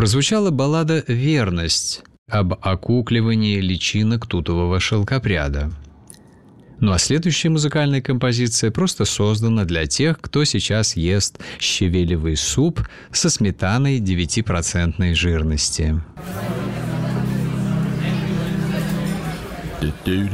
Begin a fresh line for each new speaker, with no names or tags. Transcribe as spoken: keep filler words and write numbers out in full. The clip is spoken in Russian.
прозвучала баллада «Верность» об окукливании личинок тутового шелкопряда. Ну а следующая музыкальная композиция просто создана для тех, кто сейчас ест щавелевый суп со сметаной девятипроцентной жирности.